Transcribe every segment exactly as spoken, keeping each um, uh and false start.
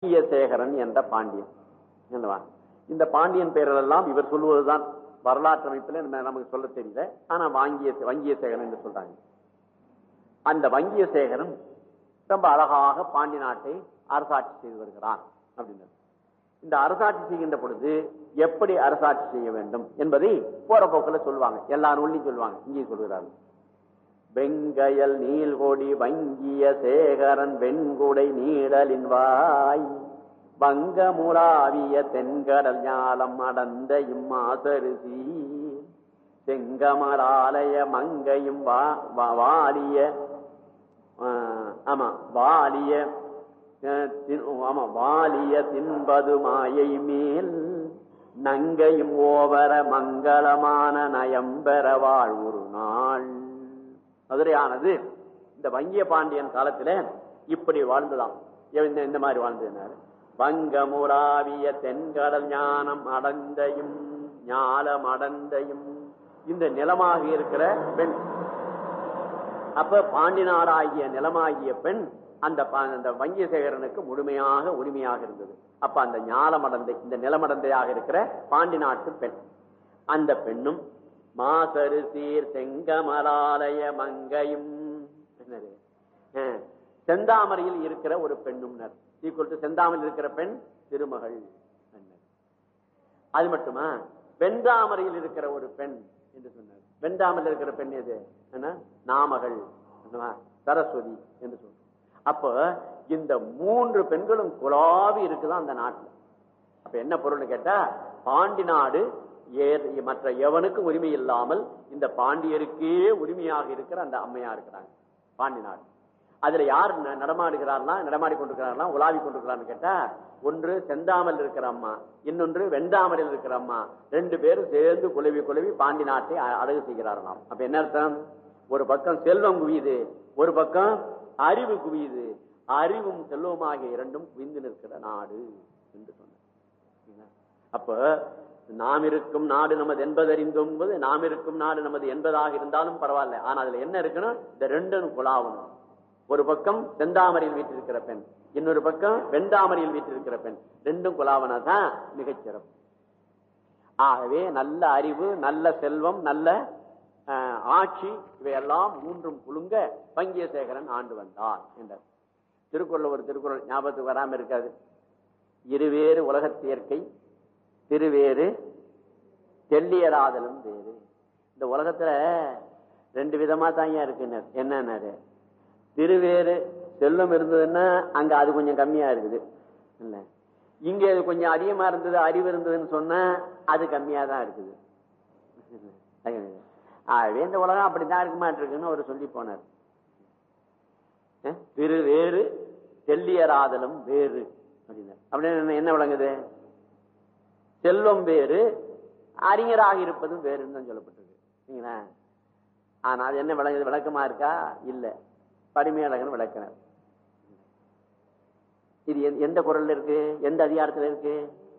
சேகரன் என்ற பாண்டியன். இந்த பாண்டியன் பெயரெல்லாம் இவர் சொல்லுவதுதான் வரலாற்று அமைப்பில் நமக்கு சொல்ல தெரியல. ஆனா வாங்கிய வங்கிய சேகரன் என்று சொல்றாங்க. அந்த வங்கிய சேகரன் ரொம்ப அழகாக பாண்டி நாட்டை அரசாட்சி செய்து வருகிறான் அப்படின்னு. இந்த அரசாட்சி செய்கின்ற பொழுது எப்படி அரசாட்சி செய்ய வேண்டும் என்பதை போற போக்கில் சொல்லுவாங்க. எல்லா நூலையும் சொல்லுவாங்க. இங்கேயும் சொல்கிறார்கள். வெங்கையல் நீள்கொடி வங்கிய சேகரன் வெண்குடை நீடலின் வாய் வங்கமுலாவிய தென்கடல் ஞாலம் அடந்த இம்மாசரிசி செங்கமலாலய மங்கையும் வாலிய ஆமா வாலிய ஆமா வாலிய தின்பது மாயை மேல் நங்கையும் ஓவர மங்களமான நயம்பெற வாழ் ஒரு நாள். மதுரையானது இந்த வங்கிய பாண்டியன் காலத்துல இப்படி வாழ்ந்துதான். இந்த மாதிரி வாழ்ந்ததுனால வங்கமுராவிய தென்கடல் ஞானம் அடந்தையும் ஞாலம் அடந்தையும் இந்த நிலமாக இருக்கிற பெண். அப்ப பாண்டி நாடாகிய நிலமாகிய பெண் அந்த அந்த வங்கிய சேகரனுக்கு முழுமையாக உரிமையாக இருந்தது. அப்ப அந்த ஞாலமடந்தை இந்த நிலமடந்தையாக இருக்கிற பாண்டி நாட்டு பெண். அந்த பெண்ணும் மாசரு சீர் செங்கமலாலய மங்கையும் என்னது செந்தாமரையில் இருக்கிற ஒரு பெண்ணும் ஈக்குவல் டு செந்தாமரையில் இருக்கிற பெண் திருமகள். அது மட்டுமா வெண்தாமரையில் இருக்கிற ஒரு பெண் என்று சொன்னார். வெண்தாமரையில் இருக்கிற பெண் எது? நாமகள் சரஸ்வதி என்று சொல்ற. அப்ப இந்த மூன்று பெண்களும் குலாவி இருக்குதான் அந்த நாட்டில். அப்ப என்ன பொருள்னு கேட்டா பாண்டி நாடு மற்ற எவனுக்கும் உரிமை இல்லாமல் இந்த பாண்டியருக்கே உரிமையாக இருக்கிற அந்த அம்மையா இருக்கிறாங்க பாண்டி நாடு. அதுல யார் நடமாடுகிறார்னா நடமாடி கொண்டிருக்கிறார்களா உலாவி கொண்டிருக்கிறான்னு கேட்டா ஒன்று செந்தாமல் இருக்கிற அம்மா, இன்னொன்று வெண்டாமலில் இருக்கிற அம்மா. ரெண்டு பேரும் சேர்ந்து குலவி குலவி பாண்டி நாட்டை அழகு செய்கிறார்களாம். அப்ப என்ன அர்த்தம்? ஒரு பக்கம் செல்வம் குவியுது, ஒரு பக்கம் அறிவு குவியுது. அறிவும் செல்வமாகிய இரண்டும் குவிந்து நிற்கிற நாடு என்று சொன்னார். அப்ப நாம் இருக்கும் நாடு நமது என்பது அறிந்தோம் போது நாம் இருக்கும் நாடு நமது என்பதாக இருந்தாலும் பரவாயில்ல. ஆனா அதுல என்ன இருக்கணும்? இந்த ரெண்டும் குலாவணும். ஒரு பக்கம் செந்தாமரையில் வீட்டிருக்கிற பெண், இன்னொரு பக்கம் வெண்டாமரையில் வீட்டிருக்கிற பெண். ரெண்டும் குலாவனதான் மிகச்சிறப்பு. ஆகவே நல்ல அறிவு, நல்ல செல்வம், நல்ல ஆட்சி இவையெல்லாம் மூன்றும் குலுங்க வங்கிய சேகரன் ஆண்டு வந்தார் என்றார். திருக்குறள் ஒரு திருக்குறள் ஞாபகத்துக்கு வராம இருக்காது. இருவேறு உலகத்தியற்கை திருவேறு தெல்லியராதலும் வேறு. இந்த உலகத்துல ரெண்டு விதமா தாங்க இருக்கு. என்னன்னாரு திருவேறு செல்வம் இருந்ததுன்னா அங்க அது கொஞ்சம் கம்மியா இருக்குது இல்ல, இங்க அது கொஞ்சம் அதிகமா இருந்தது அறிவு இருந்ததுன்னு சொன்னா அது கம்மியா தான் இருக்குது. ஆகவே இந்த உலகம் அப்படித்தான் இருக்க மாட்டிருக்குன்னு அவர் சொல்லி போனார். திருவேறு தெல்லியராதலும் வேறு அப்படின்னா அப்படின்னு என்ன விளங்குது? செல்வம் வேறு, அறிஞராக இருப்பதும் வேறுன்னு தான் சொல்லப்பட்டிருக்கு. ஆனா அது என்ன விளங்குது? விளக்கமா இருக்கா? இல்ல, படிமையழகன் விளக்கினார். இது எந்த குறள்ல இருக்கு? எந்த அதிகாரத்துல இருக்கு?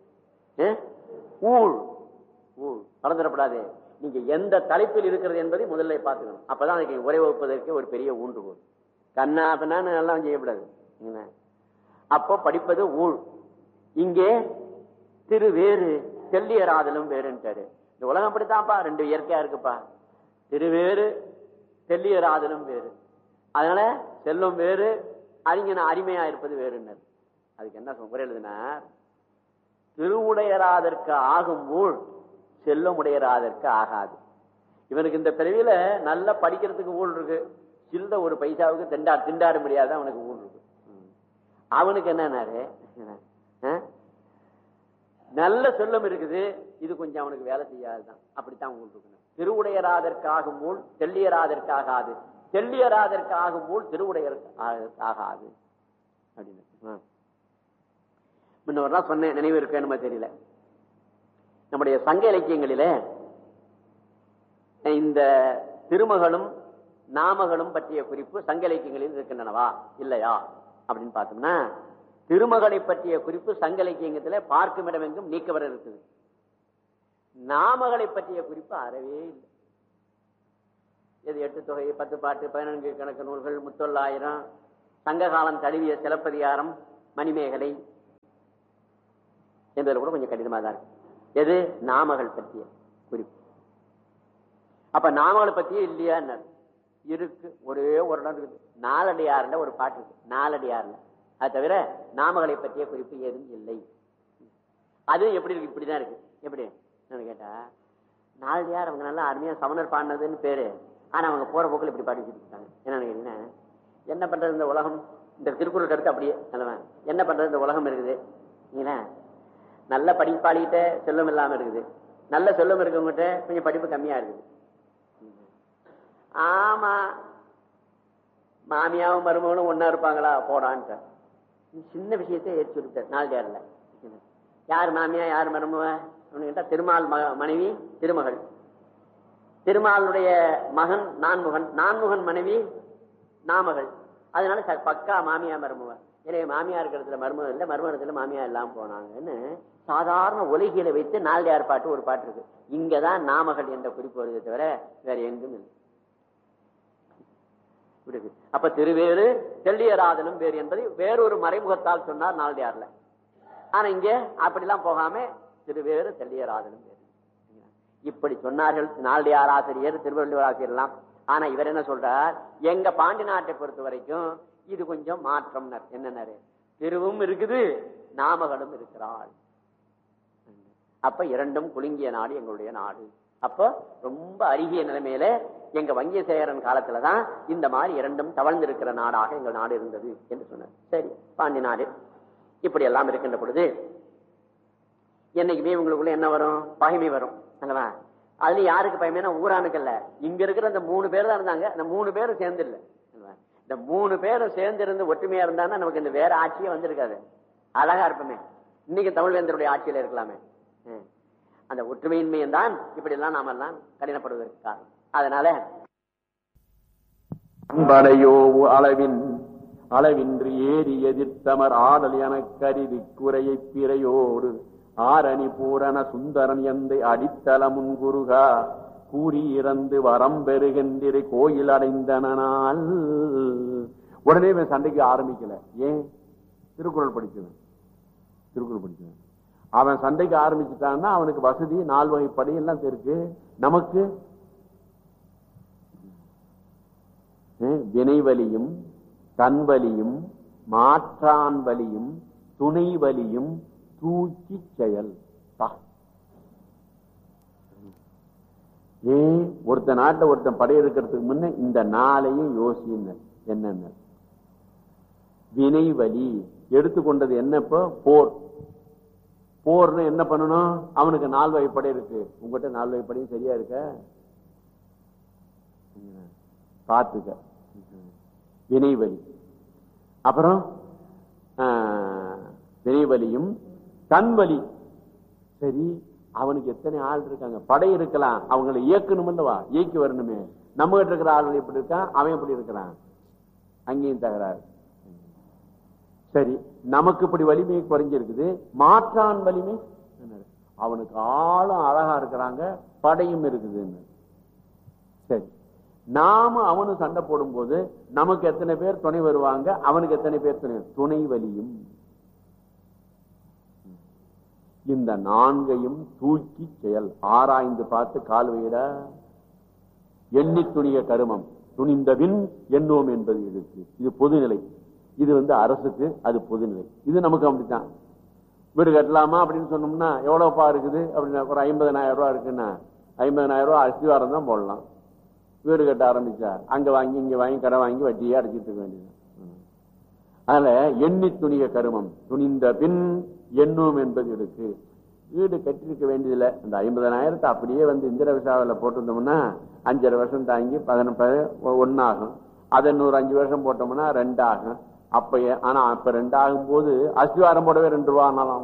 ஊழ் ஊழ் மறந்துடப்படாது. நீங்க எந்த தலைப்பில் இருக்கிறது என்பதை முதல்ல பார்த்துக்கணும். அப்பதான் அதுக்கு உரை வகுப்பதற்கு ஒரு பெரிய ஊன்றுகோல். கண்ணா பின்னான்னு எல்லாம் செய்யப்படாது. அப்போ படிப்பது ஊழ். இங்கே திருவேறு தெல்லியராதலும் வேறுன்ட்டாரு. இந்த உலகம் அப்படித்தான்ப்பா, ரெண்டு இயற்கையா இருக்குப்பா. திருவேறு தெல்லியராதலும் வேறு. அதனால செல்வம் வேறு, அறிஞன் அருமையா இருப்பது வேறுனர். அதுக்கு என்ன சொல்ல எழுதுனா, திருவுடையராதற்கு ஆகும் ஊழ் செல்வமுடையராதற்கு ஆகாது. இவனுக்கு இந்த பிறவியில நல்லா படிக்கிறதுக்கு ஊழ் இருக்கு, சில்ல ஒரு பைசாவுக்கு திண்டா திண்டாட முடியாத அவனுக்கு ஊழ் இருக்கு. அவனுக்கு என்னன்னாரு நல்ல செல்வம் இருக்குது, இது கொஞ்சம் அவனுக்கு வேலை செய்யாதுதான். அப்படித்தான் ஊழ் இருக்கணும். திருவுடையராதற்கு ஊழ் தெல்லியராதற்கு ஆகாது, தெல்லியராதற்கு ஆகும் ஊழ் திருவுடையருக்கு ஆகாது அப்படின்னு முன்னவரெல்லாம் சொன்ன நினைவு இருக்கு நம்ம தெரியல. நம்முடைய சங்க இலக்கியங்களில இந்த திருமகளும் நாமகளும் பற்றிய குறிப்பு சங்க இலக்கியங்களில் இருக்கின்றனவா இல்லையா அப்படின்னு பார்த்தோம்னா, திருமகளை பற்றிய குறிப்பு சங்க இலக்கியத்துல பார்க்கும் இடம் எங்கும் நீக்கவர இருக்குது. நாமகளை பற்றிய குறிப்பு அறவே இல்லை. இது எட்டு தொகை, பத்து பாட்டு, பதினான்கு கணக்கு நூல்கள், முத்தொள்ளாயிரம், சங்க காலம் தழுவிய சிலப்பதிகாரம், மணிமேகலை, என்பதில் கூட கொஞ்சம் கடினமா தான் இருக்கு. எது? நாமகள் பற்றிய குறிப்பு. அப்ப நாமகளை பத்தியே இல்லையா இருக்கு. ஒரே ஒரு இடம் இருக்குது, நாலடியார்ல ஒரு பாட்டு இருக்கு, நாலடியார்ல. அது தவிர நாமகளை பற்றிய குறிப்பு ஏதும் இல்லை. அது எப்படி இருக்கு? இப்படிதான் இருக்கு. எப்படி கேட்டா, நாலடியார் அவங்க நல்லா அருமையா சமணர் பாடினதுன்னு பேரு. ஆனா அவங்க போற போக்கில் இப்படி பாடி வச்சுட்டு இருக்காங்க. என்னன்னு கேட்டீங்கன்னா, என்ன பண்றது இந்த உலகம், இந்த திருக்குறள் கருத்து அப்படியே நல்லவா, என்ன பண்றது இந்த உலகம் இருக்குது, நல்ல படிப்பாளிகிட்ட செல்வம் இல்லாம இருக்குது, நல்ல செல்வம் இருக்கவங்கிட்ட கொஞ்சம் படிப்பு கம்மியா இருக்குது. ஆமா, மாமியாவும் மருமகளும் ஒன்னா இருப்பாங்களா போடான்ட்டு சின்ன விஷயத்தை ஏற்றி சொல்லிட்டார் நாலடியார்ல. யார் மாமியா யார் மருமக கேட்டா, திருமால் மனைவி திருமகள், திருமாலுடைய மகன் நான்முகன், நான்முகன் மனைவி நாமகள். அதனால பக்கா மாமியா மருமக. எனவே மாமியா இருக்கிறதுல மருமகம் இல்லை, மருமகத்துல மாமியா இல்லாம போனாங்கன்னு சாதாரண ஒலிகையில வைத்து நாலடியார் பாட்டு ஒரு பாட்டு இருக்கு. இங்கதான் நாமகள் என்ற குறிப்பு வருவதை தவிர வேற எங்கும் இல்லை. அப்ப திருவேறு தெள்ளியராதலும் வேறு என்பதை வேறொரு மறைமுகத்தால் சொன்னார் நாலடியார்ல. ஆனா இங்க அப்படிலாம் போகாம திருவேறு தெள்ளியராதலும் வேறு இப்படி சொன்னார்கள் நாலடியார் ஆசிரியர், திருவள்ளுவர் ஆசிரியர் எல்லாம். ஆனா இவர் என்ன சொல்றார், எங்க பாண்டி நாட்டை பொறுத்த வரைக்கும் இது கொஞ்சம் மாற்றம். என்ன, திருவும் இருக்குது நாமகளும் இருக்கிறாள். அப்ப இரண்டும் குலுங்கிய நாடு எங்களுடைய நாடு. அப்ப ரொம்ப அருகிய நிலைமையில எங்க வங்கியசேகரன் காலத்துலதான் இந்த மாதிரி இரண்டும் தவழ்ந்து இருக்கிற நாடாக எங்கள் நாடு இருந்தது என்று சொன்னார். சரி, பாண்டி நாடு இப்படி எல்லாம் இருக்கின்ற பொழுது என்னைக்குமே உங்களுக்குள்ள என்ன வரும்? பகைமை வரும் அல்லவா? அதுல யாருக்கு பகைமைனா ஊரானுக்கு இல்ல, இங்க இருக்கிற அந்த மூணு பேர் தான் இருந்தாங்க. அந்த மூணு பேரும் சேர்ந்து இல்ல, இந்த மூணு பேரும் சேர்ந்து இருந்து ஒற்றுமையா இருந்தாங்கன்னா நமக்கு இந்த வேற ஆட்சியே வந்திருக்காது. அழகா இருப்போமே, இன்னைக்கு தமிழ்வேந்தருடைய ஆட்சியில இருக்கலாமே. அந்த ஒற்றுமையின்மையும் தான் இப்படி எல்லாம் நாம எல்லாம் கடினப்படுவதற்கு காரணம். அதனால படையோ அளவின் அளவின்றி ஏறி எதிர்த்தமர் ஆடல் என கருதி குறையை பிறையோடு ஆரணி பூரண சுந்தரன் எந்தை அடித்தள முன்குருகா கூறி இறந்து வரம் பெறுகின்ற கோயில் அடைந்தனால் உடனே சண்டைக்கு ஆரம்பிக்கல. ஏன்? திருக்குறள் படிச்சவன், திருக்குறள் படிச்சவன் அவன் சண்டைக்கு ஆரம்பிச்சுட்டான்னா அவனுக்கு வசதி நால் வகை படை எல்லாம் இருக்கு. நமக்கு வினைவலியும் தன்வலியும் மாற்றான் வலியும் துணை வலியும் தூக்கி செயல். ஏன் ஒருத்த நாட்டில் ஒருத்தன் படையெடுக்கிறதுக்கு முன்ன இந்த நாளையும் யோசின என்னென்ன வினைவலி எடுத்துக்கொண்டது என்னப்போ போர். போர்னு என்ன பண்ணணும்? அவனுக்கு நாலு வகைப்படை இருக்கு. உங்ககிட்ட நாலு வகைப்படையும் சரியா இருக்க பார்த்துக்க. வினைவலி, அப்புறம் வினைவலியும் தன்வலி. சரி, அவனுக்கு எத்தனை ஆள் இருக்காங்க? படை இருக்கலாம், அவங்களை இயக்கணும் அல்லவா, இயக்கி வரணுமே. நம்ம கிட்ட இருக்கிற ஆள் எப்படி இருக்கான், அவன் எப்படி இருக்கிறான், அங்கேயும் தகராறு. சரி, நமக்கு இப்படி வலிமை குறைஞ்சிருக்குது. மாற்றான் வலிமை, அவனுக்கு ஆளும் அழகா இருக்கிறாங்க, படையும் இருக்குதுன்னு. சரி, நாம அவனும் சண்டை போடும் போது நமக்கு எத்தனை பேர் துணை வருவாங்க, அவனுக்கு எத்தனை பேர் துணை? துணை வலியும். இந்த நான்கையும் தூக்கி செயல் ஆராய்ந்து பார்த்து கால் வைட எண்ணி துணிய கருமம் துணிந்தபின் எண்ணோம் என்பது இருக்கு. இது பொதுநிலை. இது வந்து அரசுக்கு, அது பொதுநிலை. இது நமக்கு அப்படித்தான். வீடு கட்டலாமா அப்படின்னு சொன்னோம்னா எவ்வளவுப்பா இருக்குது அப்படின்னா ஒரு ஐம்பதனாயிரம் ரூபாய் இருக்குன்னா ஐம்பதனாயிரம் ரூபாய் அஸ்திவாரம் தான் போடலாம். வீடு கட்ட ஆரம்பிச்சா அங்க வாங்கி இங்க வாங்கி கடை வாங்கி வட்டியே அடைச்சிட்டு இருக்க வேண்டியது. அதனால எண்ணி துணிய கருமம் துணிந்த பின் எண்ணோம் என்பது இருக்கு. வீடு கட்டிருக்க வேண்டியதில்லை. அந்த ஐம்பதனாயிரத்தை அப்படியே வந்து இந்திர விசாவில் போட்டிருந்தோம்னா அஞ்சரை வருஷம் தாங்கி பதினெட்டு ஒன்னாகும். அதை நூறு அஞ்சு வருஷம் போட்டோம்னா ரெண்டு ஆகும். அப்ப ஆனா அப்ப ரெண்டு ஆகும் போது அஸ்திவாரம் போடவே ரெண்டு ரூபா ஆனாலும்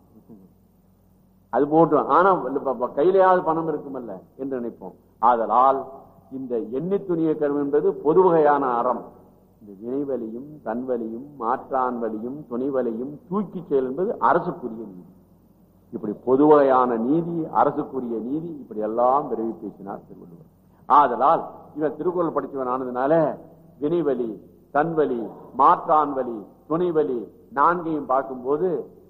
அது போட்டோம். ஆனா கையிலேயாவது பணம் இருக்குமல்ல என்று நினைப்போம். ஆதலால் இந்த எண்ணி துணிய கருமம் என்பது பொது வகையான அறம். இந்த வினைவலியும் தன்வலியும் மாற்றான் வலியும் துணைவலியும் தூக்கி செயல் என்பது அரசுக்குரிய நீதி. இப்படி பொது வகையான நீதி, அரசுக்குரிய நீதி, இப்படி எல்லாம் விரைவி பேசினார் திருவள்ளுவர். ஆதலால் இவன் திருக்குறள் படிச்சவன் ஆனதுனால வினைவலி, தன்வலி, மாற்றான் வலி, துணைவலி நான்கையும் பார்க்கும்போது